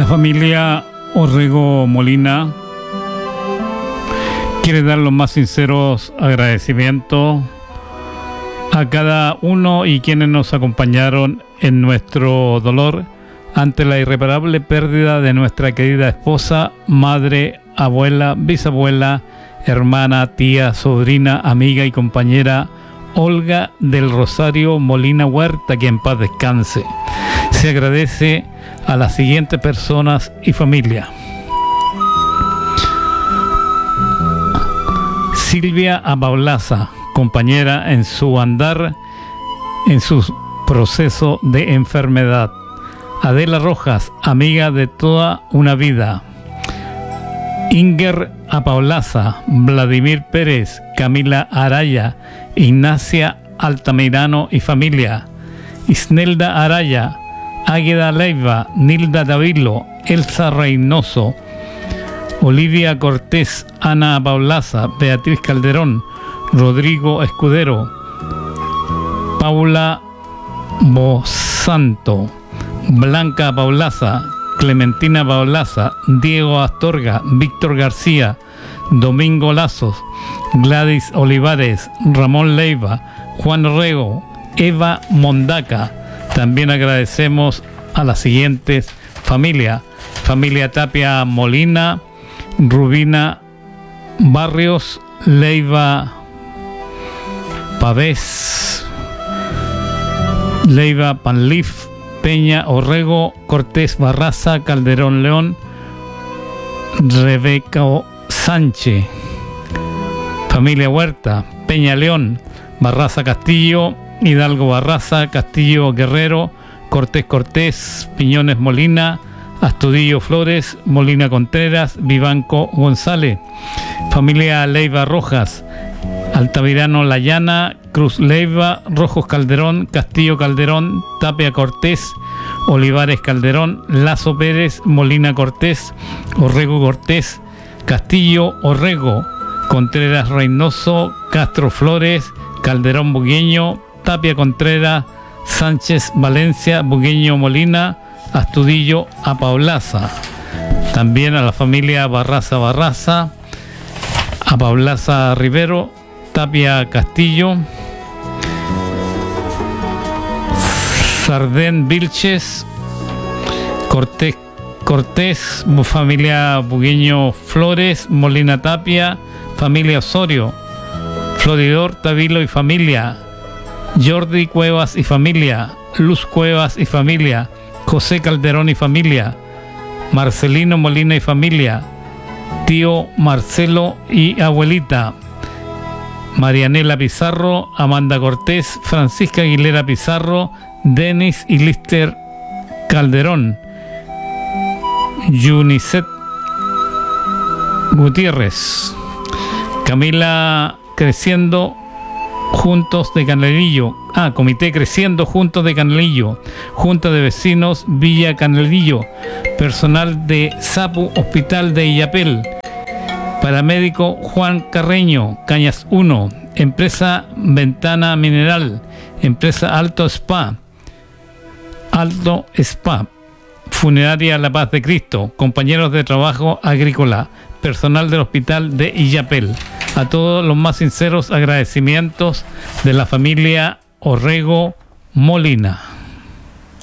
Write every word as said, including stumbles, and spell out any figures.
familia Orrego Molina quiere dar los más sinceros agradecimientos a cada uno y quienes nos acompañaron en nuestro dolor ante la irreparable pérdida de nuestra querida esposa, madre, abuela, bisabuela, hermana, tía, sobrina, amiga y compañera Olga del Rosario Molina Huerta, que en paz descanse. Se agradece a las siguientes personas y familia: Silvia Apaulaza, compañera en su andar, en su proceso de enfermedad. Adela Rojas, amiga de toda una vida. Inger Apaulaza, Vladimir Pérez, Camila Araya, Ignacia Altamirano y familia. Isnelda Araya, Águeda Leiva, Nilda Davilo, Elsa Reynoso, Olivia Cortés, Ana Apaulaza, Beatriz Calderón, Rodrigo Escudero, Paula Bosanto, Blanca Apaulaza, Clementina Apaulaza, Diego Astorga, Víctor García, Domingo Lazos, Gladys Olivares, Ramón Leiva, Juan Rego, Eva Mondaca. También agradecemos a las siguientes familias: familia Tapia Molina, Rubina Barrios, Leiva Pavés, Leiva Panlif, Peña Orrego, Cortés Barraza, Calderón León, Rebeca Sánchez, familia Huerta, Peña León, Barraza Castillo, Hidalgo Barraza, Castillo Guerrero, Cortés Cortés, Piñones Molina, Astudillo Flores, Molina Contreras, Vivanco González, familia Leiva Rojas, Altamirano Layana, Cruz Leiva, Rojos Calderón, Castillo Calderón, Tapia Cortés, Olivares Calderón, Lazo Pérez, Molina Cortés, Orrego Cortés, Castillo Orrego, Contreras Reynoso, Castro Flores, Calderón Bugueño, Tapia Contreras, Sánchez Valencia, Bugueño Molina, Astudillo Apaulaza. También a la familia Barraza Barraza, Apaulaza Rivero, Tapia Castillo, Sardén Vilches, Cortés Cortés, familia Bugueño Flores, Molina Tapia, familia Osorio, Floridor Tavilo y familia, Jordi Cuevas y familia, Luz Cuevas y familia, José Calderón y familia, Marcelino Molina y familia, tío Marcelo y abuelita, Marianela Pizarro, Amanda Cortés, Francisca Aguilera Pizarro, Denis y Lister Calderón, Yunicet Gutiérrez, Camila Creciendo Juntos de Canelillo, ah, Comité Creciendo Juntos de Canelillo, Junta de Vecinos Villa Canelillo, personal de SAPU Hospital de Illapel, paramédico Juan Carreño, Cañas uno, empresa Ventana Mineral, empresa Alto Spa, Alto Spa, funeraria La Paz de Cristo, compañeros de trabajo agrícola, personal del hospital de Illapel. A todos los más sinceros agradecimientos de la familia Orrego Molina.